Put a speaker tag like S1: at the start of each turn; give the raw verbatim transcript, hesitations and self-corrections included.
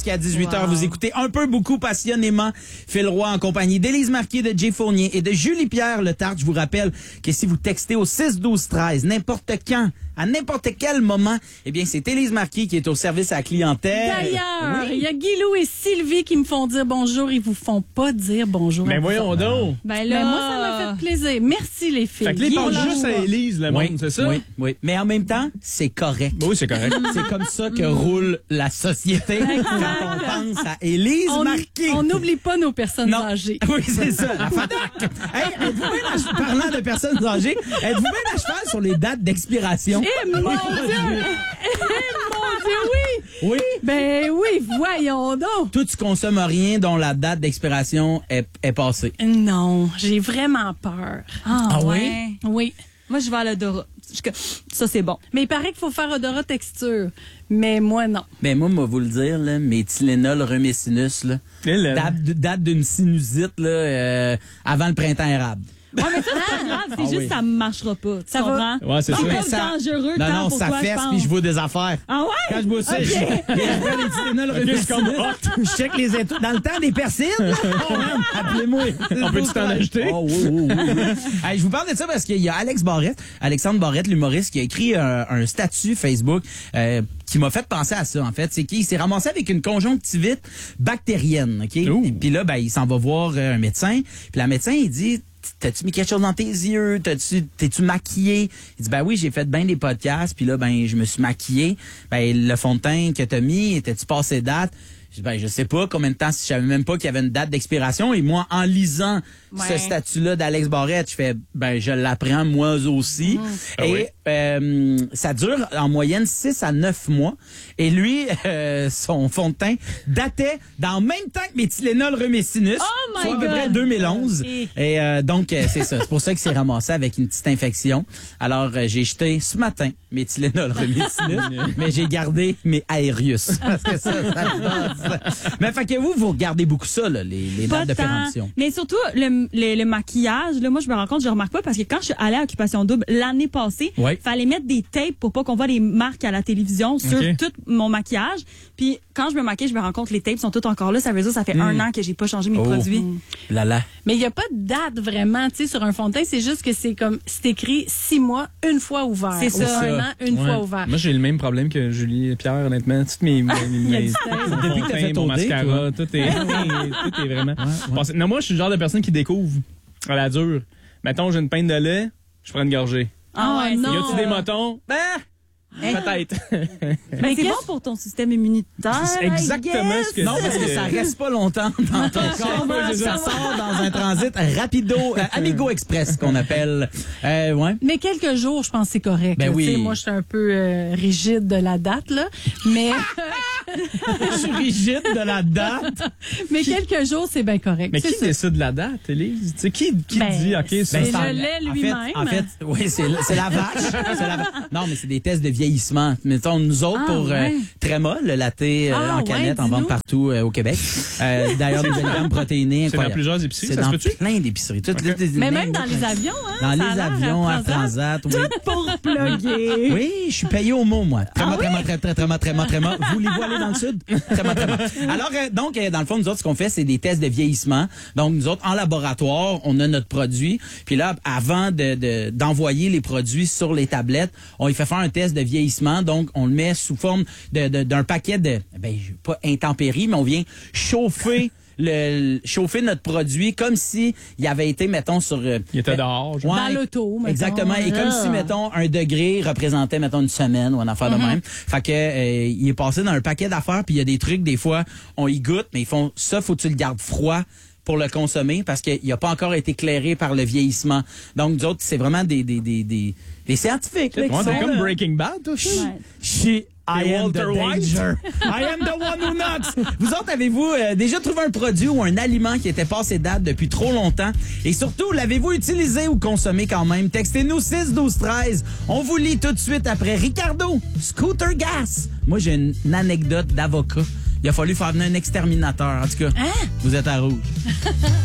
S1: Jusqu'à dix-huit heures,
S2: Wow.
S1: vous écoutez un peu, beaucoup, passionnément Phil Roy en compagnie d'Élise Marquis, de Jay Fournier et de Julie-Pierre Letarte. Je vous rappelle que si vous textez au six douze treize, n'importe quand, à n'importe quel moment, eh bien, c'est Élise Marquis qui est au service à la clientèle.
S2: D'ailleurs, il
S1: Oui.
S2: y a Guilou et Sylvie qui me font dire bonjour. Ils vous font pas dire bonjour.
S3: Mais
S2: à vous
S3: voyons
S2: autres.
S3: donc.
S2: Ben là, moi, ça m'a fait plaisir. Merci, les filles.
S3: Fait que là, ils
S2: Guilou,
S3: parlent juste à Élise, le monde,
S1: Oui,
S3: c'est ça?
S1: oui, oui. Mais en même temps, c'est correct.
S3: Oui, c'est correct.
S1: C'est comme ça que roule la société quand on pense à Élise
S2: on
S1: Marquis.
S2: on n'oublie pas nos personnes
S1: Non.
S2: âgées.
S1: Oui, c'est ça. La FADAC. Hey, êtes-vous bien à- parlant de personnes âgées, êtes-vous bien à cheval sur les dates d'expiration?
S2: Eh mon Dieu! Eh mon Dieu, oui!
S1: Oui.
S2: Ben oui, voyons donc!
S1: Toi, tu consommes rien dont la date d'expiration est, est passée.
S2: Non, j'ai vraiment peur.
S4: Ah,
S1: Ah oui?
S4: ouais.
S2: Oui.
S4: Moi, je vais à l'odorat. Je- Ça, c'est bon.
S2: Mais il paraît qu'il faut faire odorat texture. Mais moi, non.
S1: Ben moi, moi, vous le dire, là, mes Tylenol rhumicinus, là,
S3: Et là,
S1: date, date d'une sinusite là, euh, avant le printemps érable.
S4: Ouais, mais ça, c'est pas grave. C'est
S1: Ah
S4: juste
S1: oui.
S4: ça marchera pas. Tu
S2: Ça va.
S4: comprends?
S3: Ouais, c'est
S4: C'est
S3: ça.
S1: mais
S4: pas
S1: ça-
S4: dangereux
S1: Non,
S4: tant
S1: non,
S4: pour
S1: ça
S4: toi,
S1: fesse,
S4: je pense.
S1: puis je vois des affaires.
S4: Ah ouais?
S1: Quand je vois ça, je, je prends les Tylenol
S3: Ok, c'est comme
S1: rhumicinus, je check les étoiles. Dans le temps des persides, là, oh, man, appelez-moi.
S3: On peut-tu t'en ajouter?
S1: Oh, oui, oui, oui, oui. Hey, je vous parle de ça parce qu'il y a Alex Barrette, Alexandre Barrette, l'humoriste, qui a écrit un, un statut Facebook euh, qui m'a fait penser à ça, en fait. C'est qu'il s'est ramassé avec une conjonctivite bactérienne, OK?
S3: Ouh.
S1: Puis là, ben, il s'en va voir euh, un médecin. Puis la médecin, il dit... T'as-tu mis quelque chose dans tes yeux? T'as-tu, t'es-tu maquillé? Il dit, ben oui, j'ai fait bien des podcasts, puis là, ben, je me suis maquillé. Ben, le fond de teint que t'as mis, t'as-tu passé date? Je dis, ben, je sais pas combien de temps, si je savais même pas qu'il y avait une date d'expiration. Et moi, en lisant
S4: Ouais.
S1: ce statut-là d'Alex Barrette, je fais, ben, je l'apprends moi aussi.
S3: Ah
S1: Et
S3: oui.
S1: euh, ça dure en moyenne six à neuf mois. Et lui, euh, son fond de teint datait dans le même temps que mes Tylenol rhumicinus.
S4: Oh my
S1: soit à peu près
S4: God!
S1: deux mille onze.
S4: Et-
S1: Et euh, donc, euh, c'est ça. C'est pour ça qu'il s'est ramassé avec une petite infection. Alors, euh, j'ai jeté ce matin mes Tylenol rhumicinus, mais j'ai gardé mes Aerius. Parce que ça, ça passe. Mais fait que vous, vous regardez beaucoup ça, là, les, les
S4: Pas
S1: dates de
S4: tant.
S1: péremption.
S4: Mais surtout, le, le, le maquillage, là, moi, je me rends compte, je remarque pas parce que quand je suis allée à Occupation Double l'année passée,
S1: Ouais.
S4: fallait mettre des tapes pour pas qu'on voit les marques à la télévision sur
S3: Ok.
S4: tout mon maquillage. Puis quand je me maquille, je me rends compte que les tapes sont toutes encore là. Ça veut dire que ça fait un an que j'ai pas changé mes
S1: Oh.
S4: produits.
S1: Là, là.
S2: Mais il n'y a pas de date vraiment, tu sais, sur un fond de teint. C'est juste que c'est comme, c'est écrit six mois, une fois ouvert.
S4: C'est ça.
S2: Ou un an, une
S3: Ouais.
S2: fois ouvert.
S3: Moi, j'ai le même problème que Julie et Pierre, honnêtement. Toutes mes, mes, mes
S2: du tape.
S3: mon
S1: Depuis
S3: fond
S1: que t'as
S3: de teint,
S1: fait
S3: mon
S1: ton dé,
S3: mascara, tout est, tout est vraiment. Passé. Non, moi, je suis le genre de personne qui découvre à la dure. Mettons, j'ai une pinte de lait, je prends une gorgée.
S2: Ah
S4: ouais,
S2: non.
S3: Y a-tu des motons? Ben, peut-être.
S4: Mais c'est
S2: qu'est-ce-
S4: bon pour ton système immunitaire.
S3: C'est exactement
S4: I
S3: ce que
S1: Non, parce que ça reste pas longtemps dans ton corps.
S3: Ouais, c'est
S1: Ça
S3: ça.
S1: sort dans un transit rapido, euh, Amigo Express qu'on appelle. Euh, ouais.
S2: Mais quelques jours, je pense que c'est correct.
S1: Ben
S2: là.
S1: oui.
S2: Tu sais, moi, je suis un peu euh, rigide de la date, là. Mais,
S1: Je suis rigide de la date.
S2: mais quelques jours, c'est bien correct.
S3: Mais
S2: C'est
S3: qui
S2: ça.
S3: décide de la date, Élise? Tu sais, qui, qui
S2: Ben,
S3: dit, OK, ça,
S2: c'est
S1: c'est
S2: le
S1: en-
S2: lait
S1: en
S2: lui-même.
S1: fait- En fait, oui, c'est c'est la vache. C'est la va- Non, mais c'est des tests de vieillissement. Mettons, nous autres,
S2: Ah,
S1: pour euh,
S2: ouais.
S1: Tréma, le latte euh,
S2: Ah,
S1: en
S2: ouais,
S1: canette, en
S2: dis-nous.
S1: vente partout euh, au Québec. Euh, D'ailleurs, des grammes protéinés
S3: c'est dans
S1: incroyables.
S3: plusieurs épiceries,
S1: C'est
S3: ça se
S1: dans
S3: peut-tu?
S1: plein d'épiceries. Toutes les- les-
S2: Mais
S1: les-
S2: même dans les avions, hein.
S1: Dans
S2: ça a
S1: les
S2: l'air
S1: avions, à
S2: Transat.
S1: Transat, oui.
S4: pour plugger.
S1: Oui, je suis payé au mot, moi. Tréma,
S2: Ah
S1: tréma, très, très, tréma, tréma, tréma. Voulez-vous aller dans le sud? Tréma, tréma. Alors, euh, donc, euh, dans le fond, nous autres, ce qu'on fait, c'est des tests de vieillissement. Donc, nous autres, en laboratoire, on a notre produit. Puis là, avant de, de- d'envoyer les produits sur les tablettes, on y fait faire un test de vieillissement. Donc, on le met sous forme de, de- d'un paquet de, ben, pas intempéries, mais on vient chauffer le, chauffer notre produit comme si il avait été, mettons, sur... euh,
S3: Il était dehors. genre.
S2: Dans l'auto, mettons.
S1: Exactement. Et comme
S2: Ah.
S1: si, mettons, un degré représentait, mettons, une semaine ou une affaire de même. Fait que, euh, il est passé dans un paquet d'affaires, puis il y a des trucs, des fois, on y goûte, mais ils font, ça, faut que tu le gardes froid pour le consommer parce qu'il n'a pas encore été éclairé par le vieillissement. Donc, nous autres, c'est vraiment des, des, des, des, des scientifiques, là, qui
S3: Ouais,
S1: sont
S3: t'es comme
S1: là.
S3: Breaking Bad, toi, ça?
S4: Ouais.
S1: She, I
S3: Et
S1: am the
S3: Walter White.
S1: danger. I am the one who knocks. Vous autres, avez-vous euh, déjà trouvé un produit ou un aliment qui était passé date depuis trop longtemps? Et surtout, l'avez-vous utilisé ou consommé quand même? Textez-nous six douze treize. On vous lit tout de suite après Ricardo, Scooter Gas. Moi, j'ai une, une anecdote d'avocat. Il a fallu faire venir un exterminateur. En tout cas, vous êtes à rouge.